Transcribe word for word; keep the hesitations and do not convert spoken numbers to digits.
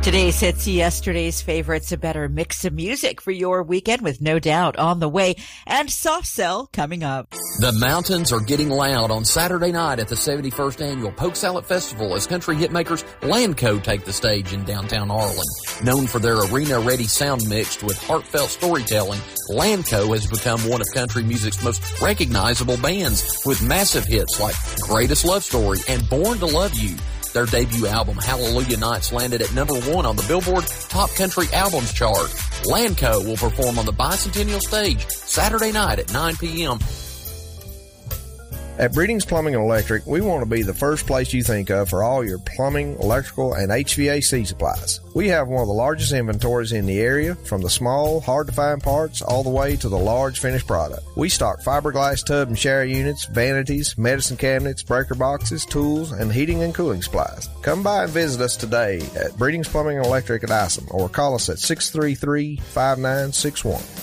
Today's hits, yesterday's favorites, a better mix of music for your weekend with No Doubt on the way and Soft Cell coming up. The mountains are getting loud on Saturday night at the seventy-first Annual Polk Salad Festival as country hitmakers Landco take the stage in downtown Arlen. Known for their arena-ready sound mixed with heartfelt storytelling, Landco has become one of country music's most recognizable bands with massive hits like Greatest Love Story and Born to Love You. Their debut album, Hallelujah Nights, landed at number one on the Billboard Top Country Albums chart. Landco will perform on the Bicentennial Stage Saturday night at nine p.m. At Breedings Plumbing and Electric, we want to be the first place you think of for all your plumbing, electrical, and H V A C supplies. We have one of the largest inventories in the area, from the small, hard-to-find parts all the way to the large finished product. We stock fiberglass tub and shower units, vanities, medicine cabinets, breaker boxes, tools, and heating and cooling supplies. Come by and visit us today at Breedings Plumbing and Electric at Isom or call us at six three three, five nine six one.